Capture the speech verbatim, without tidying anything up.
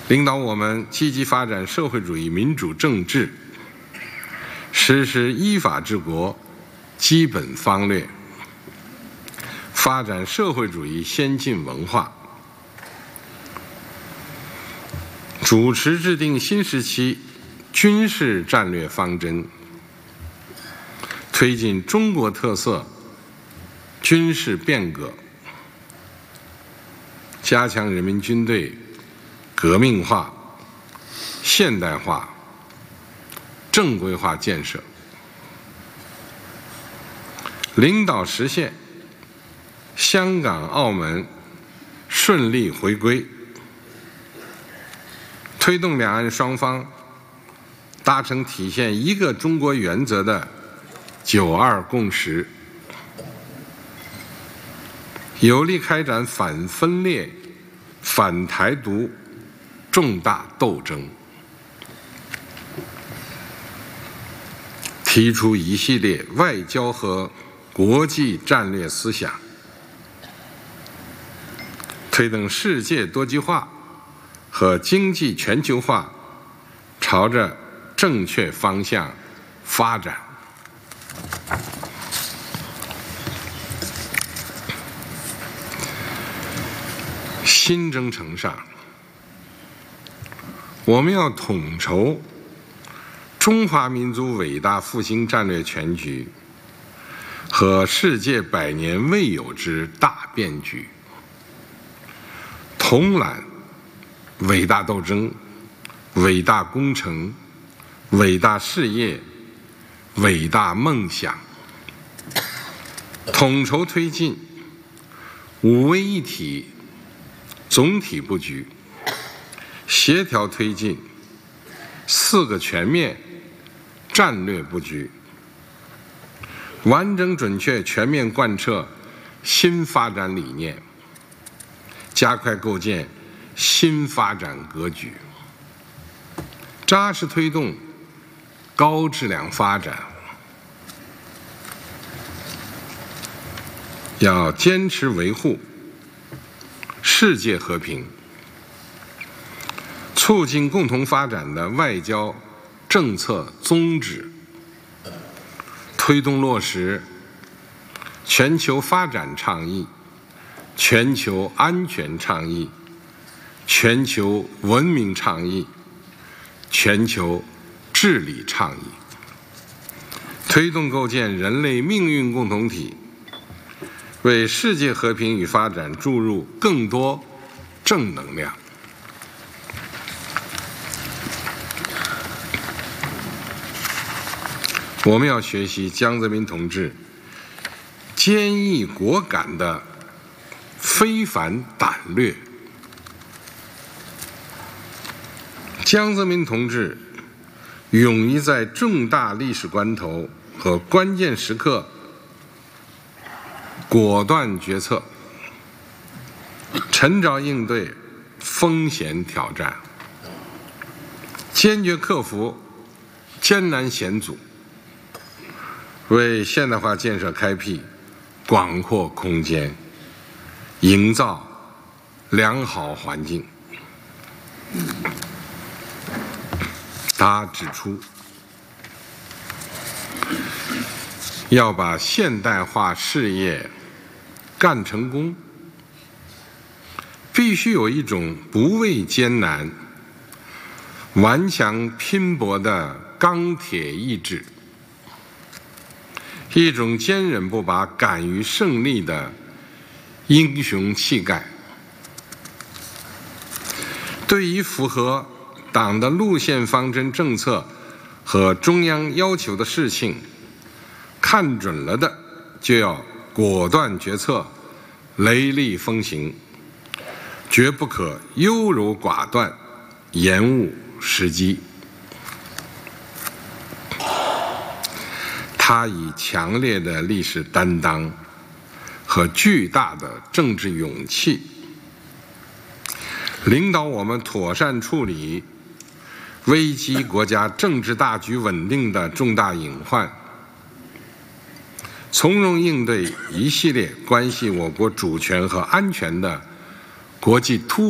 领导我们积极发展社会主义民主政治，实施依法治国基本方略，发展社会主义先进文化，主持制定新时期军事战略方针，推进中国特色军事变革，加强人民军队革命化、现代化、正规化建设，领导实现香港、澳门顺利回归，推动两岸双方达成体现一个中国原则的九二共识，有力开展反分裂、反台独重大斗争，提出一系列外交和国际战略思想，推动世界多极化和经济全球化朝着正确方向发展。新征程上，我们要统筹中华民族伟大复兴战略全局和世界百年未有之大变局，统揽伟大斗争、伟大工程、伟大事业、伟大梦想，统筹推进五位一体总体布局，协调推进四个全面战略布局，完整准确全面贯彻新发展理念，加快构建新发展格局，扎实推动高质量发展。要坚持维护世界和平、促进共同发展的外交政策宗旨，推动落实全球发展倡议、全球安全倡议、全球文明倡议、全球治理倡议，推动构建人类命运共同体，为世界和平与发展注入更多正能量。我们要学习江泽民同志坚毅果敢的非凡胆略。江泽民同志勇于在重大历史关头和关键时刻果断决策，沉着应对风险挑战，坚决克服艰难险阻，为现代化建设开辟广阔空间，营造良好环境。他指出，要把现代化事业干成功，必须有一种不畏艰难、顽强拼搏的钢铁意志，一种坚韧不拔、敢于胜利的英雄气概。对于符合党的路线方针政策和中央要求的事情，看准了的就要果断决策，雷厉风行，绝不可优柔寡断，延误时机。他以强烈的历史担当和巨大的政治勇气，领导我们妥善处理危及国家政治大局稳定的重大隐患，从容应对一系列关系我国主权和安全的国际突